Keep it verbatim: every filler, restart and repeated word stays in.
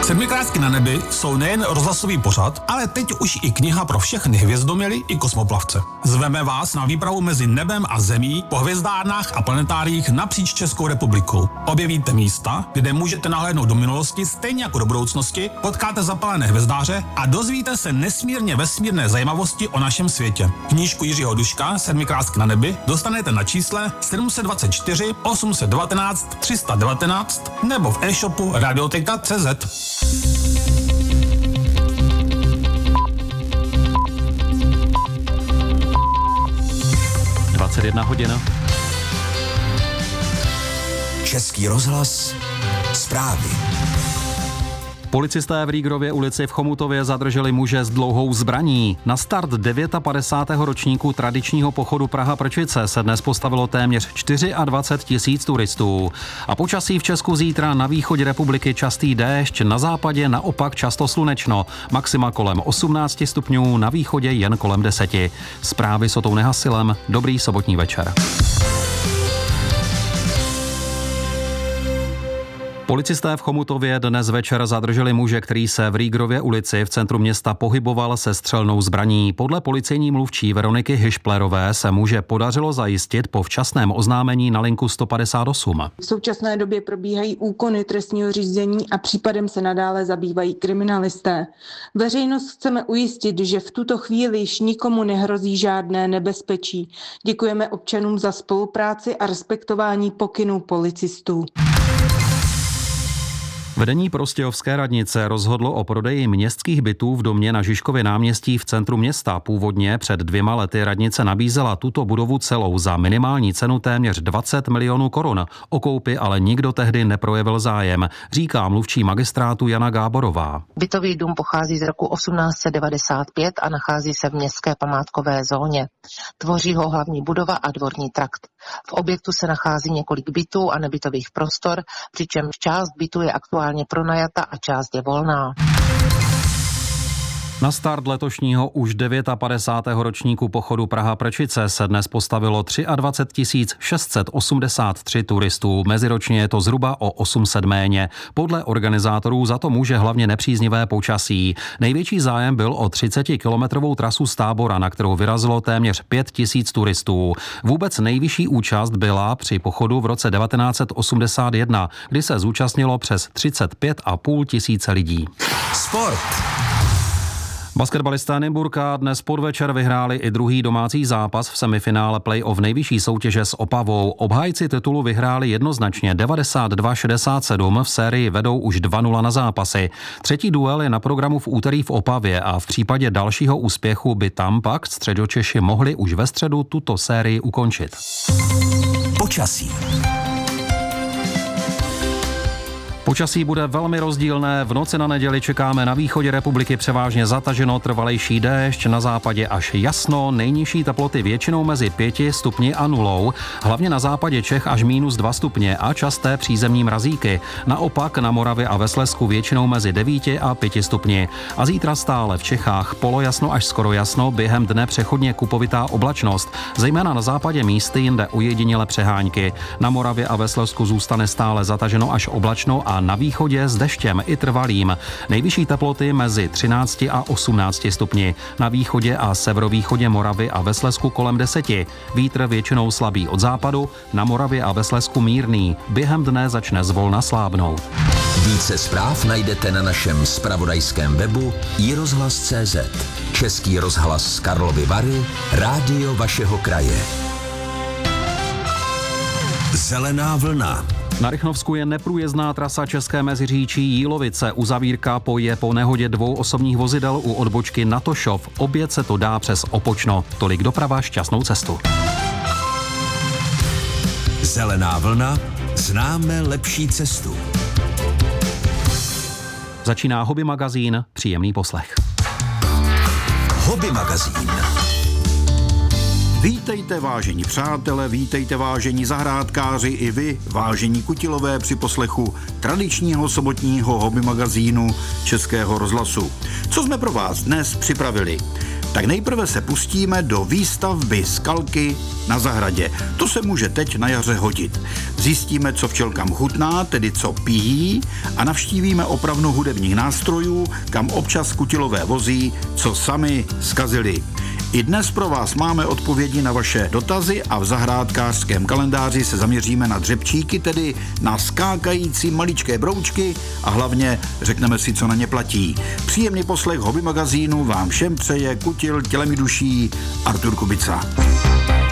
Sedmikrásky na nebi jsou nejen rozhlasový pořad, ale teď už i kniha pro všechny hvězdoměly i kosmoplavce. Zveme vás na výpravu mezi nebem a zemí po hvězdárnách a planetáriích napříč Českou republikou. Objevíte místa, kde můžete nahlédnout do minulosti stejně jako do budoucnosti, potkáte zapalené hvězdáře a dozvíte se nesmírně vesmírné zajímavosti o našem světě. Knížku Jiřího Duška Sedmikrásky na nebi dostanete na čísle sedm set dvacet čtyři osm set devatenáct tři sta devatenáct nebo v e-shopu radioteka tečka cé zet. dvacet jedna hodin. Český rozhlas, zprávy. Policisté v Rýgrově ulici v Chomutově zadrželi muže s dlouhou zbraní. Na start padesátého devátého ročníku tradičního pochodu Praha-Prčice se dnes postavilo téměř dvacet čtyři tisíc turistů. A počasí v Česku zítra: na východě republiky častý déšť, na západě naopak často slunečno. Maxima kolem osmnáct stupňů, na východě jen kolem deseti. Zprávy s Otou Nehasilem. Dobrý sobotní večer. Policisté v Chomutově dnes večer zadrželi muže, který se v Rýgrově ulici v centru města pohyboval se střelnou zbraní. Podle policejní mluvčí Veroniky Hyšplerové se muže podařilo zajistit po včasném oznámení na linku sto padesát osm. V současné době probíhají úkony trestního řízení a případem se nadále zabývají kriminalisté. Veřejnost chceme ujistit, že v tuto chvíli již nikomu nehrozí žádné nebezpečí. Děkujeme občanům za spolupráci a respektování pokynů policistů. Vedení Prostějovské radnice rozhodlo o prodeji městských bytů v domě na Žižkově náměstí v centru města. Původně před dvěma lety radnice nabízela tuto budovu celou za minimální cenu téměř dvacet milionů korun. O koupi ale nikdo tehdy neprojevil zájem, říká mluvčí magistrátu Jana Gáborová. Bytový dům pochází z roku osmnáct set devadesát pět a nachází se v městské památkové zóně. Tvoří ho hlavní budova a dvorní trakt. V objektu se nachází několik bytů a nebytových prostor, přičemž část bytu je aktuálně pronajata a část je volná. Na start letošního už padesátého devátého ročníku pochodu Praha-Prčice se dnes postavilo dvacet tři tisíc šest set osmdesát tři turistů. Meziročně je to zhruba o osm set méně. Podle organizátorů za to může hlavně nepříznivé počasí. Největší zájem byl o třicetikilometrovou trasu z Tábora, na kterou vyrazilo téměř pět tisíc turistů. Vůbec nejvyšší účast byla při pochodu v roce devatenáct set osmdesát jedna, kdy se zúčastnilo přes třicet pět a půl tisíce lidí. Sport. Basketbalisté Nymburka dnes podvečer vyhráli i druhý domácí zápas v semifinále play-off nejvyšší soutěže s Opavou. Obhájci titulu vyhráli jednoznačně devadesát dva šedesát sedm, v sérii vedou už dva nula na zápasy. Třetí duel je na programu v úterý v Opavě a v případě dalšího úspěchu by tam pak Středočeši mohli už ve středu tuto sérii ukončit. Počasí. Počasí bude velmi rozdílné. V noci na neděli čekáme na východě republiky převážně zataženo, trvalejší déšť, na západě až jasno, nejnižší teploty většinou mezi pěti stupni a nulou, hlavně na západě Čech až mínus dva stupně a časté přízemní mrazíky. Naopak na Moravě a ve Slezsku většinou mezi devíti a pěti stupni. A zítra stále v Čechách polojasno až skoro jasno, během dne přechodně kupovitá oblačnost, zejména na západě místy, jinde ojediněle přehánky. Na Moravě a ve Slezsku zůstane stále zataženo až oblačno a na východě s deštěm i trvalým. Nejvyšší teploty mezi třinácti a osmnácti stupni. Na východě a severovýchodě Moravy a ve Slezsku kolem deseti. Vítr většinou slabý od západu, na Moravě a ve Slezsku mírný. Během dne začne zvolna slábnout. Více zpráv najdete na našem zpravodajském webu i rozhlas tečka cé zet. Český rozhlas Karlovy Vary, rádio vašeho kraje. Zelená vlna. Na Rychnovsku je neprůjezdná trasa České Meziříčí Jílovice. Uzavírka je po nehodě dvou osobních vozidel u odbočky na Tošov. Obět se to dá přes Opočno. Tolik doprava, šťastnou cestu. Zelená vlna. Známe lepší cestu. Začíná Hobby magazín. Příjemný poslech. Hobby magazín. Vítejte, vážení přátelé, vítejte, vážení zahrádkáři, i vy, vážení kutilové, při poslechu tradičního sobotního hobby magazínu Českého rozhlasu. Co jsme pro vás dnes připravili? Tak nejprve se pustíme do výstavby skalky na zahradě. To se může teď na jaře hodit. Zjistíme, co včelkám chutná, tedy co pijí, a navštívíme opravnu hudebních nástrojů, kam občas kutilové vozí, co sami zkazili. I dnes pro vás máme odpovědi na vaše dotazy a v zahrádkářském kalendáři se zaměříme na dřepčíky, tedy na skákající maličké broučky, a hlavně řekneme si, co na ně platí. Příjemný poslech Hobby magazínu vám všem přeje kutil tělem i duší Artur Kubica.